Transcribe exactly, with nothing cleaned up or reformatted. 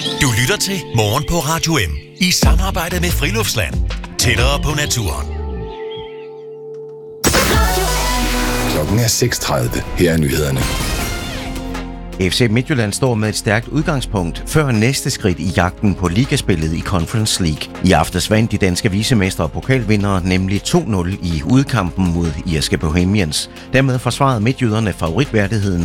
Du lytter til Morgen på Radio M i samarbejde med Friluftsland. Tættere på naturen. Klokken er seks tredive. Her er nyhederne. F C Midtjylland står med et stærkt udgangspunkt før næste skridt i jagten på ligaspillet i Conference League. I aftes vandt de danske vicemestre og pokalvindere nemlig to nul i udkampen mod irske Bohemians. Dermed forsvarede midtjyderne favoritværdigheden